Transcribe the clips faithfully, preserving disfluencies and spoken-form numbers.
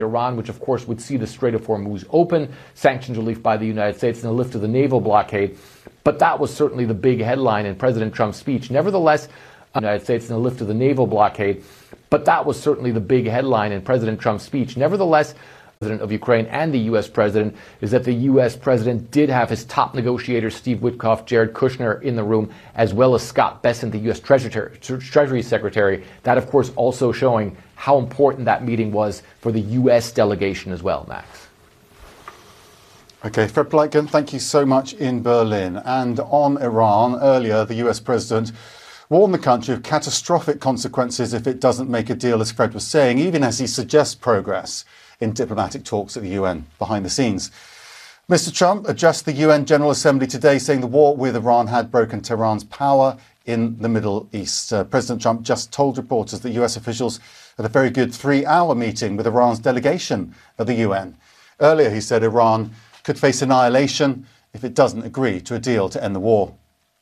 Iran, which of course would see the Strait of Hormuz open, sanctions relief by the United States, and the lift of the naval blockade. But that was certainly the big headline in President Trump's speech. Nevertheless, the United States and the lift of the naval blockade. But that was certainly the big headline in President Trump's speech. Nevertheless, the President of Ukraine and the U S President is that the U S President did have his top negotiators, Steve Witkoff, Jared Kushner, in the room, as well as Scott Bessent, the U S Treasury, Treasury Secretary. That, of course, also showing how important that meeting was for the U S delegation as well, Max. Okay, Fred Pleitgen, thank you so much in Berlin. And on Iran, earlier, the U S President warned the country of catastrophic consequences if it doesn't make a deal, as Fred was saying, even as he suggests progress in diplomatic talks at the U N behind the scenes. Mister Trump addressed the U N General Assembly today, saying the war with Iran had broken Tehran's power in the Middle East. Uh, President Trump just told reporters that U S officials had a very good three-hour meeting with Iran's delegation at the U N. Earlier, he said Iran could face annihilation if it doesn't agree to a deal to end the war.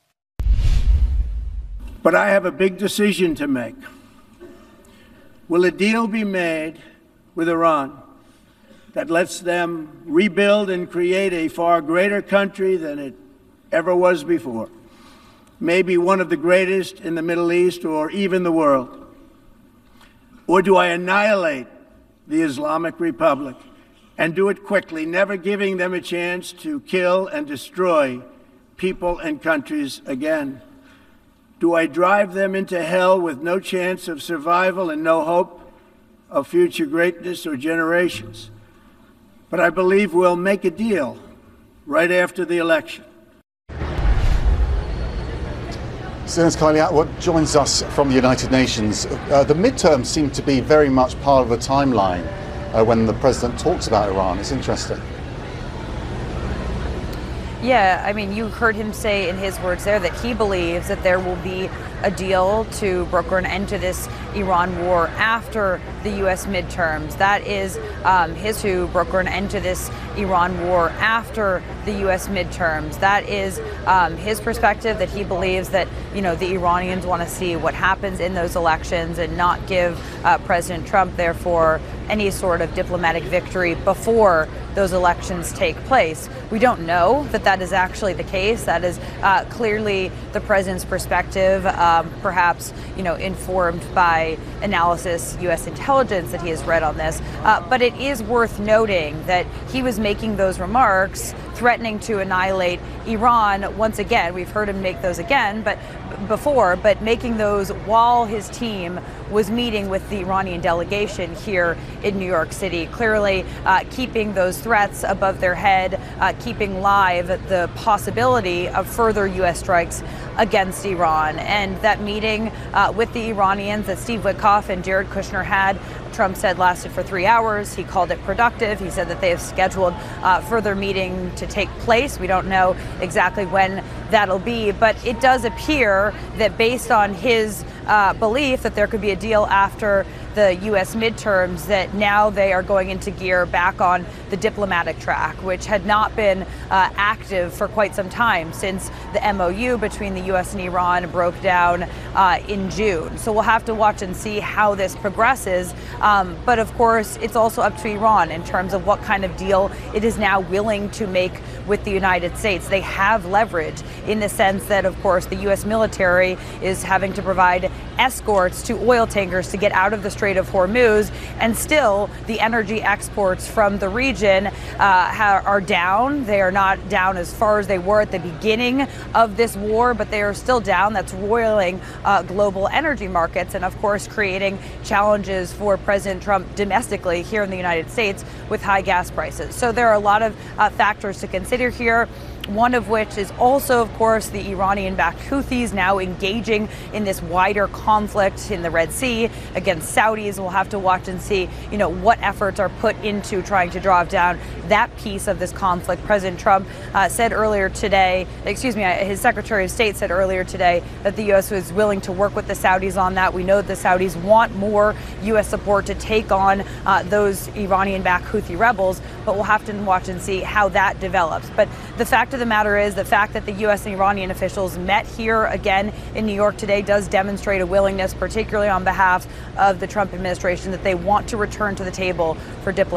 But I have a big decision to make. Will a deal be made with Iran that lets them rebuild and create a far greater country than it ever was before? Maybe one of the greatest in the Middle East or even the world? Or do I annihilate the Islamic Republic and do it quickly, never giving them a chance to kill and destroy people and countries again? Do I drive them into hell with no chance of survival and no hope of future greatness or generations? But I believe we'll make a deal right after the election. Since Kylie Atwood joins us from the United Nations, uh, the midterms seem to be very much part of the timeline uh, when the president talks about Iran. It's interesting. Yeah, I mean, you heard him say in his words there that he believes that there will be a deal to broker an end to this Iran war after the U S midterms. That is um, his to broker an end to this Iran war after the U S midterms. That is um, his perspective, that he believes that, you know, the Iranians want to see what happens in those elections and not give uh, President Trump, therefore, any sort of diplomatic victory before those elections take place. We don't know that that is actually the case. That is uh, clearly the president's perspective, um, perhaps, you know, informed by analysis, U S intelligence that he has read on this. Uh, but it is worth noting that he was making those remarks threatening to annihilate Iran. Once again, we've heard him make those again, but before, but making those while his team was meeting with the Iranian delegation here in New York City, clearly uh, keeping those threats above their head, uh, keeping live the possibility of further U S strikes against Iran. And that meeting uh, with the Iranians that Steve Witkoff and Jared Kushner had, Trump said lasted for three hours. He called it productive. He said that they have scheduled uh, further meeting to take place. We don't know exactly when that'll be, but it does appear that based on his uh, belief that there could be a deal after the U S midterms, that now they are going into gear back on the diplomatic track, which had not been uh, active for quite some time since the M O U between the U S and Iran broke down uh, in June. So we'll have to watch and see how this progresses. Um, but of course, it's also up to Iran in terms of what kind of deal it is now willing to make with the United States. They have leverage in the sense that, of course, the U S military is having to provide escorts to oil tankers to get out of the Strait of Hormuz, and still the energy exports from the region uh, ha- are down. They are not down as far as they were at the beginning of this war, but they are still down. That's roiling uh, global energy markets and, of course, creating challenges for President Trump domestically here in the United States with high gas prices. So there are a lot of uh, factors to consider here. One of which is also, of course, the Iranian-backed Houthis now engaging in this wider conflict in the Red Sea against Saudis. We'll have to watch and see, you know, what efforts are put into trying to drive down that piece of this conflict. President Trump uh, said earlier today, excuse me, his Secretary of State said earlier today that the U S was willing to work with the Saudis on that. We know that the Saudis want more U S support to take on uh, those Iranian-backed Houthi rebels, but we'll have to watch and see how that develops. But the fact of of the matter is the fact that the U S and Iranian officials met here again in New York today does demonstrate a willingness, particularly on behalf of the Trump administration, that they want to return to the table for diplomacy.